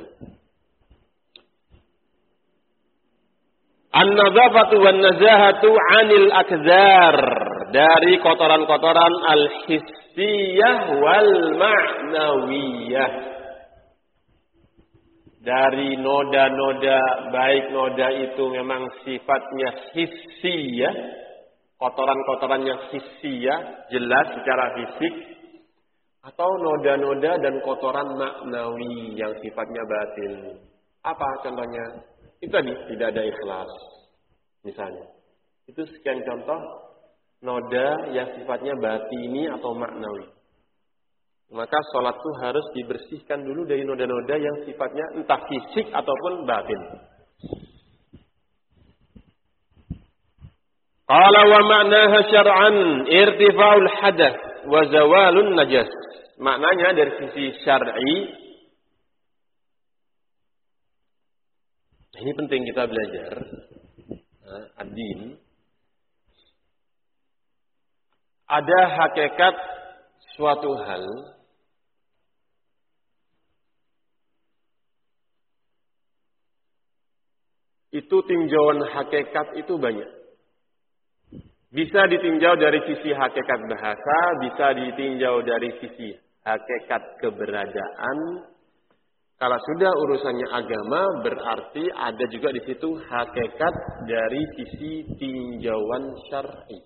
S2: An-nadzafatu wan nazahatu 'anil akdzar, dari kotoran-kotoran al-hissiyah wal ma'nawiyah. Dari noda-noda, baik noda itu memang sifatnya hissiyah, kotoran-kotoran yang hissiyah, jelas secara fisik, atau noda-noda dan kotoran maknawi yang sifatnya batin. Apa contohnya? Itu tadi, tidak ada ikhlas. Misalnya. Itu sekian contoh noda yang sifatnya batini atau maknawi. Maka sholat itu harus dibersihkan dulu dari noda-noda yang sifatnya entah fisik ataupun batin. Qala wa ma'naha syar'an irtifa'ul hadath wa zawalun najas. Maknanya dari sisi syar'i, ini penting kita belajar ad-din. Ada hakikat suatu hal itu, tinjauan hakikat itu banyak. Bisa ditinjau dari sisi hakikat bahasa, bisa ditinjau dari sisi hakikat keberadaan. Kalau sudah urusannya agama, berarti ada juga di situ hakikat dari sisi tinjauan syar'i.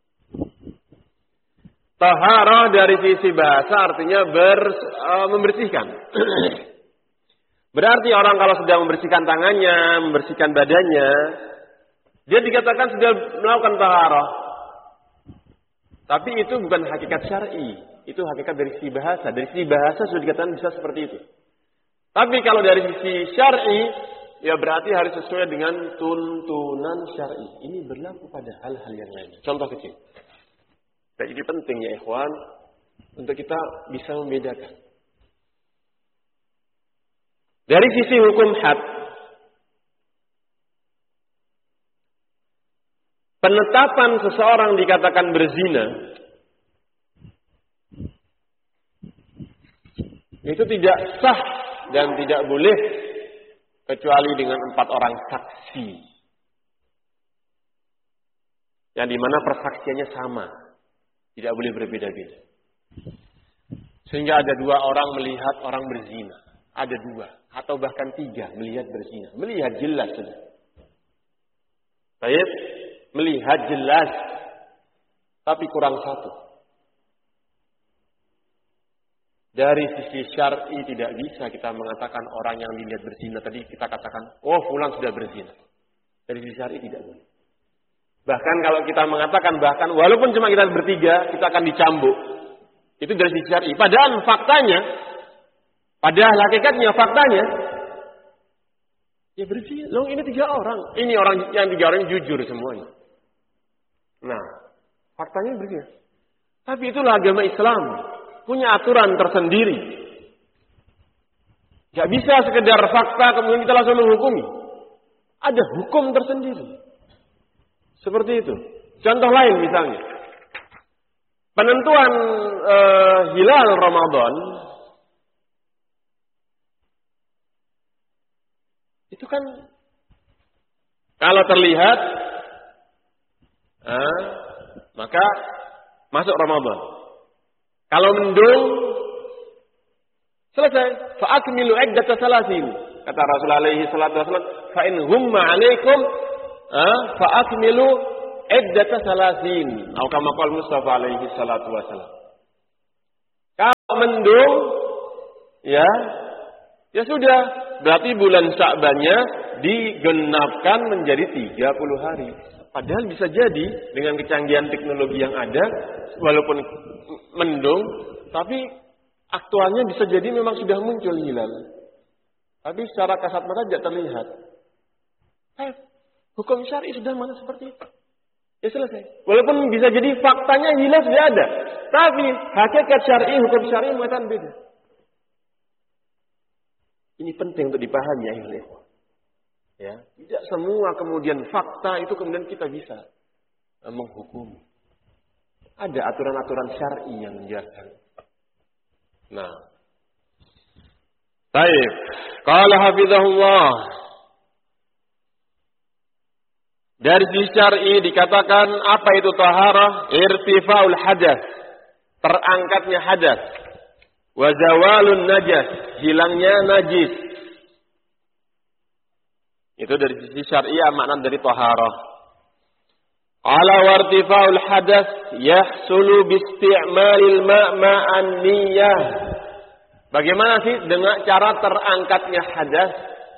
S2: Taharah dari sisi bahasa artinya membersihkan. Berarti orang kalau sedang membersihkan tangannya, membersihkan badannya, dia dikatakan sudah melakukan taharah. Tapi itu bukan hakikat syar'i, itu hakikat dari sisi bahasa. Dari sisi bahasa sudah dikatakan bisa seperti itu. Tapi kalau dari sisi syar'i, ya berarti harus sesuai dengan tuntunan syar'i. Ini berlaku pada hal-hal yang lain. Contoh kecil. Dan ini penting ya ikhwan, untuk kita bisa membedakan. Dari sisi hukum had, penetapan seseorang dikatakan berzina, itu tidak sah dan tidak boleh kecuali dengan 4 orang saksi, yang dimana persaksiannya sama, tidak boleh berbeda-beda. Sehingga ada 2 orang melihat orang berzina, ada 2 atau bahkan 3 melihat berzina, melihat jelas sudah. Baik, melihat jelas, tapi kurang 1. Dari sisi syar'i tidak bisa kita mengatakan orang yang dilihat berzina tadi kita katakan, oh fulan sudah berzina. Dari sisi syar'i tidak boleh. Bahkan kalau kita mengatakan, bahkan walaupun cuma kita bertiga, kita akan dicambuk. Itu dari sisi syar'i. Padahal faktanya, padahal hakikatnya faktanya, ya berzina. Loh ini 3 orang. Ini orang yang 3 orang jujur semuanya. Nah, faktanya berzina. Tapi itulah agama Islam. Punya aturan tersendiri. Gak bisa sekedar fakta kemudian kita langsung menghukumi. Ada hukum tersendiri. Seperti itu. Contoh lain misalnya. Penentuan hilal Ramadan. Itu kan kalau terlihat maka masuk Ramadan. Kalau mendung, selesai. Fa'akmilu iddata salasin. Kata Rasulullah alaihi salatu wasallam, "Fa in humma 'alaikum fa akmilu iddata salasin." Atau kama qala Mustafa alaihi salatu wasallam. Kalau mendung ya sudah, berarti bulan Sya'bannya digenapkan menjadi 30 hari. Padahal bisa jadi dengan kecanggihan teknologi yang ada, walaupun mendung, tapi aktualnya bisa jadi memang sudah muncul hilal. Tapi secara kasat mata tidak terlihat. Hukum syar'i sudah mana seperti itu. Ya selesai. Walaupun bisa jadi faktanya hilal sudah ada. Tapi hakikat syar'i, hukum syar'i mengatakan beda. Ini penting untuk dipahami akhirnya. Ya, tidak semua kemudian fakta itu kemudian kita bisa menghukum. Ada aturan-aturan syar'i yang menjelaskan. Nah, baik. Qala hafizahullah. Dari sisi syar'i dikatakan apa itu taharah? Irtifaul hadas, terangkatnya hadas. Wa zawalun najas, hilangnya najis. Itu dari sisi syar'i makna dari taharah. Ala wartifaul hadas yahsulu biisti'malil ma'an niyyah. Bagaimana sih dengan cara terangkatnya hadas?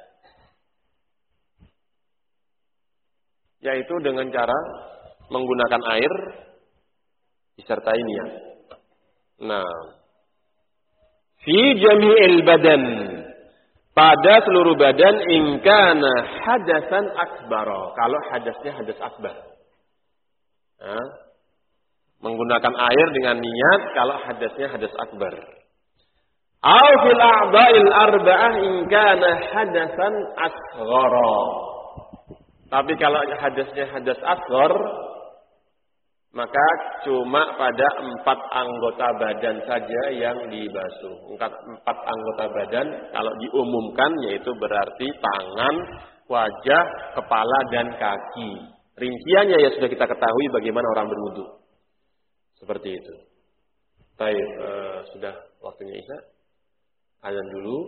S2: Yaitu dengan cara menggunakan air disertai niat. Nah, fi jami'il badan, pada seluruh badan, ingkana hadasan akbaro, kalau hadasnya hadas akbar. Nah, menggunakan air dengan niat kalau hadasnya hadas akbar. Au fil a'dha'il arba'ah ingkana hadasan asghara. Tapi kalau hadasnya hadas asghar, maka cuma pada 4 anggota badan saja yang dibasuh. 4 anggota badan kalau diumumkan yaitu berarti tangan, wajah, kepala, dan kaki. Rinciannya ya sudah kita ketahui bagaimana orang berwudu. Seperti itu. Baik, sudah waktunya Isya. Azan dulu.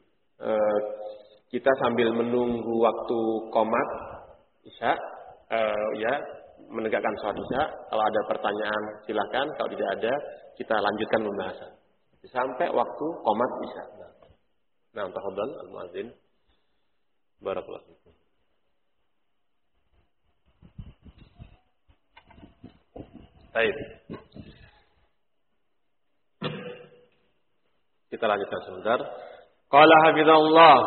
S2: Kita sambil menunggu waktu qomat Isya, ya, menegakkan sholat Isya. Kalau ada pertanyaan silakan, kalau tidak ada kita lanjutkan pembahasan sampai waktu qomat Isya. Nah, tafadhal al-muadzin. Barakallahu fikum. Baik. Kita lanjutkan sebentar. Qala hafizallah.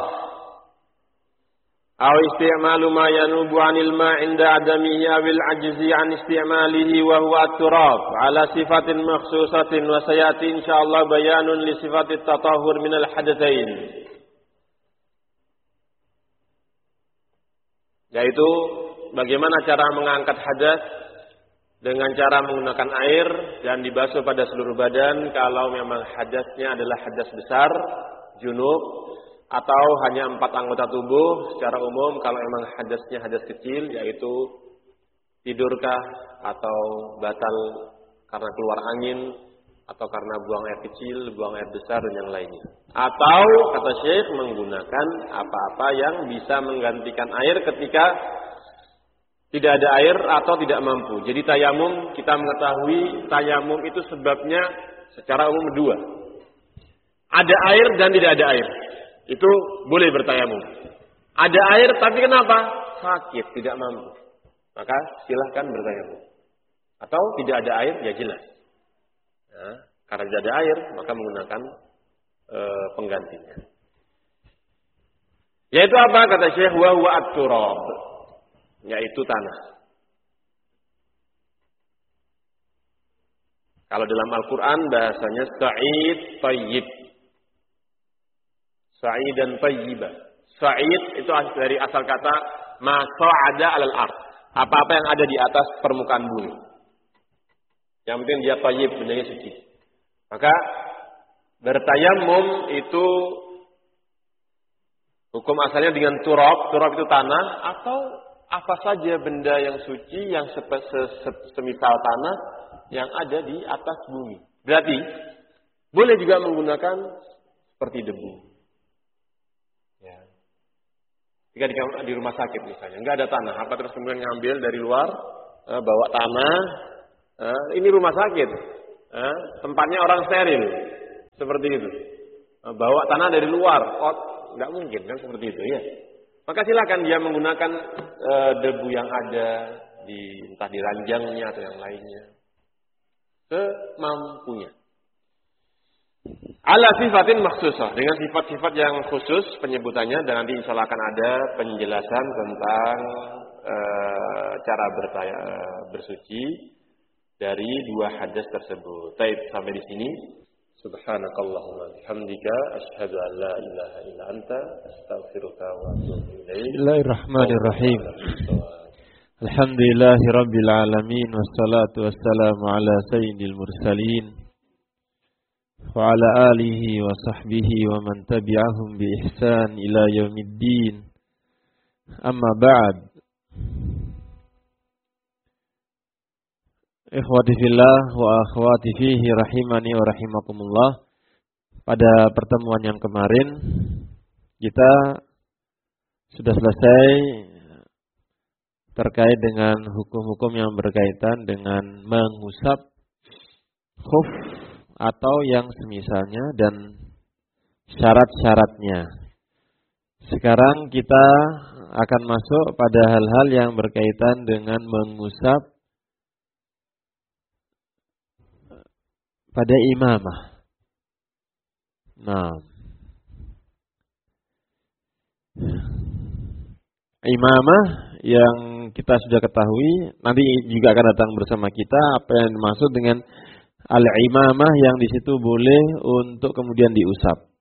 S2: Aw isti'malu ma yanubu 'anil ma' 'inda adamihi awil 'ajzi 'an isti'malihi wa huwa at-turab 'ala sifatin makhsusatin wa sayati insyaallah bayanun li sifatit tatahhur minal hadatsain. Yaitu bagaimana cara mengangkat hadas dengan cara menggunakan air dan dibasuh pada seluruh badan kalau memang hadasnya adalah hadas besar, junub, atau hanya 4 anggota tubuh secara umum. Kalau memang hadasnya hadas kecil, yaitu tidurkah atau batal karena keluar angin atau karena buang air kecil, buang air besar dan yang lainnya. Atau kata Syekh menggunakan apa-apa yang bisa menggantikan air ketika tidak ada air atau tidak mampu. Jadi tayamum, kita mengetahui tayamum itu sebabnya secara umum 2. Ada air dan tidak ada air. Itu boleh bertayamum. Ada air tapi kenapa? Sakit, tidak mampu. Maka silahkan bertayamum. Atau tidak ada air, ya jelas. Nah, karena tidak ada air, maka menggunakan penggantinya. Yaitu apa? Kata Syekh, wa huwa at-turab. Yaitu tanah. Kalau dalam Al-Quran bahasanya sa'id tayyib. Sa'id dan tayyibah. Sa'id itu dari asal kata ma sa'ada 'alal ard. Apa-apa yang ada di atas permukaan bumi. Yang penting dia tayyib, benarnya suci. Maka bertayamum itu hukum asalnya dengan turab. Turab itu tanah atau apa saja benda yang suci yang semisal tanah yang ada di atas bumi. Berarti boleh juga menggunakan seperti debu. Ya. Jika di rumah sakit misalnya, nggak ada tanah, apa terus kemudian ngambil dari luar, bawa tanah, ini rumah sakit, tempatnya orang steril, seperti itu. Bawa tanah dari luar, nggak mungkin kan seperti itu ya. Maka silakan dia menggunakan debu yang ada entah di ranjangnya atau yang lainnya, semampunya. Ala sifatin makhsusah, dengan sifat-sifat yang khusus penyebutannya, dan nanti insya Allah akan ada penjelasan tentang cara bersuci dari dua hadas tersebut. Baik, sampai di sini. Subhanakallahumma bihamdika asyhadu an la ilaha illa anta astaghfiruka wa atubu ilaik.
S1: Bismillahirrahmanirrahim. Alhamdulillahirabbil alamin wassalatu wassalamu ala sayyidil mursalin wa ala alihi wa sahbihi wa man tabi'ahum bi ihsan ila yaumiddin. Amma ba'd. Ikhwati fillah wa akhwati fihi rahimani wa rahimakumullah. Pada pertemuan yang kemarin kita sudah selesai terkait dengan hukum-hukum yang berkaitan dengan mengusap khuf atau yang semisalnya dan syarat-syaratnya. Sekarang kita akan masuk pada hal-hal yang berkaitan dengan mengusap pada imamah. Nah, imamah yang kita sudah ketahui, nanti juga akan datang bersama kita apa yang dimaksud dengan al-imamah yang di situ boleh untuk kemudian diusap.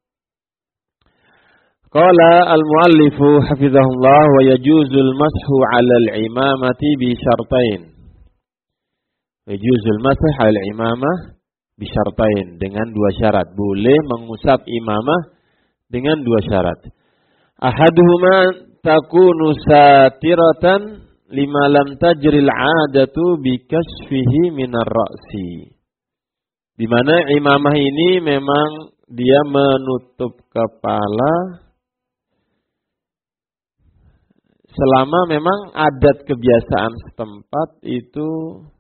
S1: Qala al-muallifu hafizahullah wa yajuzul mashu 'ala al-imamati bi syartain. Yajuzul mashu 'ala al-imamah bi syartain, dengan dua syarat. Boleh mengusap imamah dengan dua syarat. Ahaduhuma takunu satiratan lima lam tajril 'adatu bi kasfihi minar ra'si. Di mana imamah ini memang dia menutup kepala selama memang adat kebiasaan setempat itu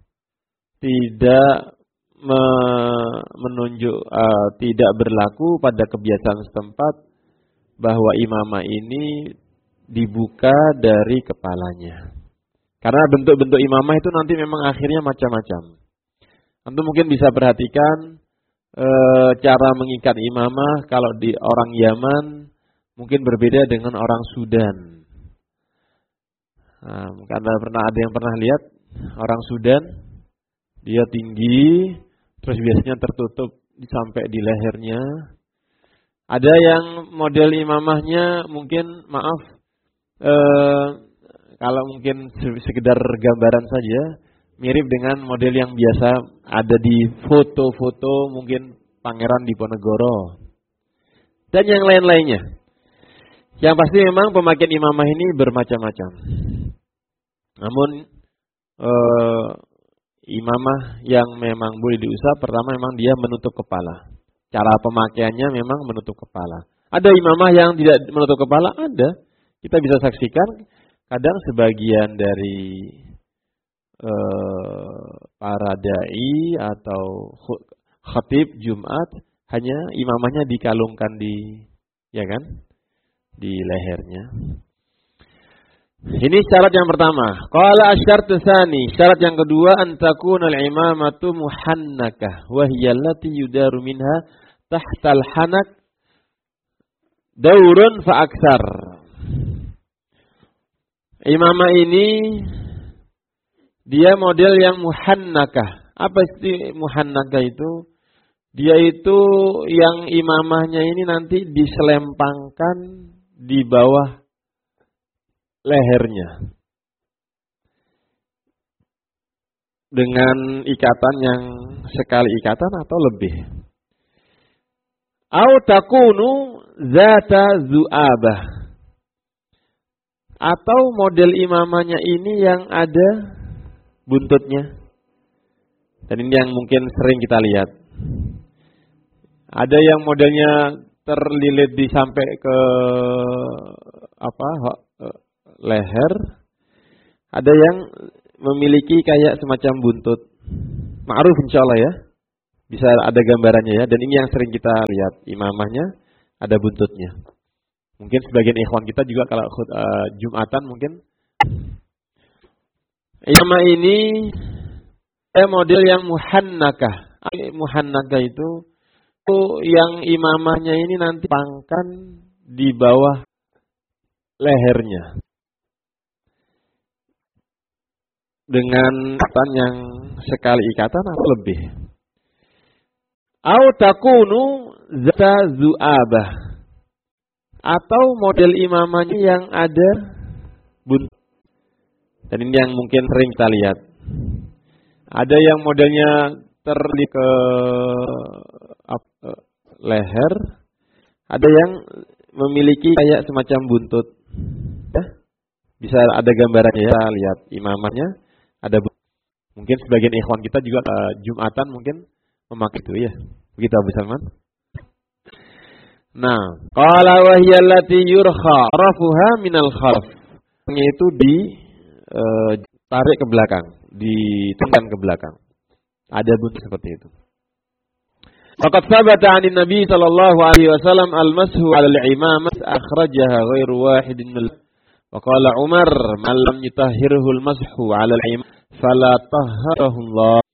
S1: tidak menunjuk, tidak berlaku pada kebiasaan setempat bahwa imamah ini dibuka dari kepalanya. Karena bentuk-bentuk imamah itu nanti memang akhirnya macam-macam. Antum mungkin bisa perhatikan cara mengikat imamah kalau di orang Yaman mungkin berbeda dengan orang Sudan. Karena ada yang pernah lihat orang Sudan, dia tinggi, terus biasanya tertutup sampai di lehernya. Ada yang model imamahnya mungkin kalau mungkin sekedar gambaran saja, mirip dengan model yang biasa ada di foto-foto mungkin Pangeran Diponegoro dan yang lain-lainnya. Yang pasti memang pemakaian imamah ini bermacam-macam. Namun imamah yang memang boleh diusap, pertama memang dia menutup kepala. Cara pemakaiannya memang menutup kepala. Ada imamah yang tidak menutup kepala, ada. Kita bisa saksikan kadang sebagian dari para dai atau khatib Jumat hanya imamahnya dikalungkan di lehernya. Ini syarat yang pertama. Qala asy-syartu tsani, syarat yang kedua an takuna al-imamatu muhannakah wa hiya allati yudaru minha tahtal hanak daurun fa aktsar. Imamah ini dia model yang muhannakah. Apa itu muhannakah itu? Dia itu yang imamahnya ini nanti diselempangkan di bawah lehernya dengan ikatan yang sekali ikatan atau lebih. Au takunu zata zu'abah, atau model imamahnya ini yang ada buntutnya. Dan ini yang mungkin sering kita lihat. Ada yang modelnya terlilit di sampai ke leher, ada yang memiliki kayak semacam buntut. Ma'ruf insyaallah ya. Bisa ada gambarannya ya. Dan ini yang sering kita lihat, imamahnya ada buntutnya. Mungkin sebagian ikhwan kita juga kalau Jumatan mungkin. Imamah ini model yang muhannakah. Muhannakah itu yang imamahnya ini nanti pangkan di bawah lehernya. Dengan ikatan yang sekali ikatan atau lebih. Au takunu zata zu'abah. Atau model imamahnya yang ada buntut. Dan ini yang mungkin sering kita lihat. Ada yang modelnya terlihat ke leher. Ada yang memiliki kayak semacam buntut. Ya? Bisa ada gambarannya ya, lihat imamahnya. Ada mungkin sebagian ikhwan kita juga Jumatan mungkin memakai itu ya. Begitu Abu Salman. Nah, qala wa hiya allati yurkha rafuha minal khalf. Itu ditarik ke belakang, ditendang ke belakang. Ada buntut seperti itu. Faqad thabata 'an Nabi sallallahu alaihi wasallam al-mashu 'ala al-imamah akhrajaha ghairu wahidin. Wa qala Umar man lam yutahhirhu al-mashu 'ala al-imamah fala tahharahu Allah.